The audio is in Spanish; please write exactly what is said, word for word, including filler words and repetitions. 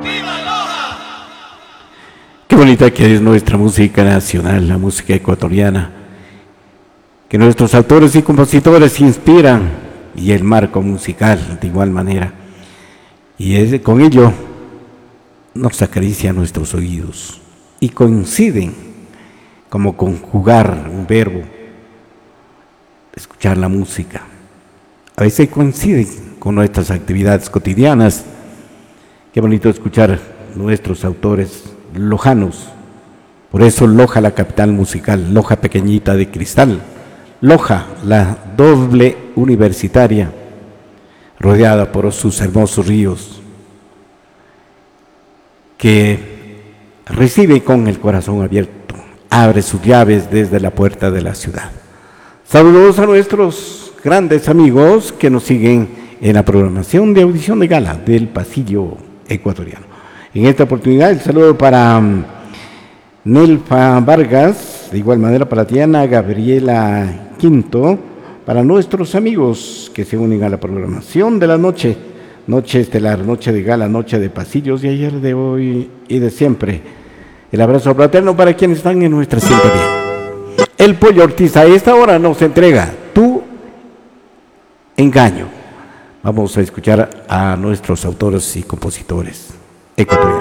Qué bonita que es nuestra música nacional, la música ecuatoriana, que nuestros autores y compositores inspiran, y el marco musical de igual manera. Y es, con ello nos acaricia nuestros oídos y coinciden como conjugar un verbo, escuchar la música. A veces coinciden con nuestras actividades cotidianas. Qué bonito escuchar nuestros autores lojanos. Por eso Loja, la capital musical, Loja pequeñita de cristal, Loja, la doble universitaria, rodeada por sus hermosos ríos, que recibe con el corazón abierto, abre sus llaves desde la puerta de la ciudad. Saludos a nuestros grandes amigos que nos siguen en la programación de audición de gala del Pasillo Ecuatoriano. En esta oportunidad el saludo para um, Nelfa Vargas, de igual manera para Tiana Gabriela Quinto, para nuestros amigos que se unen a la programación de la noche, noche estelar, noche de gala, noche de pasillos de ayer, de hoy y de siempre. El abrazo fraterno para quienes están en nuestra sintonía. El Pollo Ortiz a esta hora nos entrega Tu Engaño. Vamos a escuchar a nuestros autores y compositores ecuatorianos.